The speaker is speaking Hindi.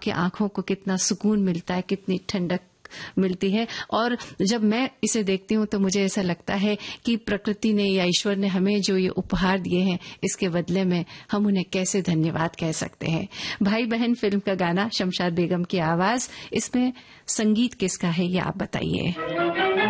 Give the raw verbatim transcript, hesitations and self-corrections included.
आपकी आंखों को कितना सुकून मिलता है, कितनी ठंडक मिलती है। और जब मैं इसे देखती हूँ तो मुझे ऐसा लगता है कि प्रकृति ने या ईश्वर ने हमें जो ये उपहार दिए हैं, इसके बदले में हम उन्हें कैसे धन्यवाद कह सकते हैं। भाई बहन फिल्म का गाना, शमशाद बेगम की आवाज, इसमें संगीत किसका है ये आप बताइए।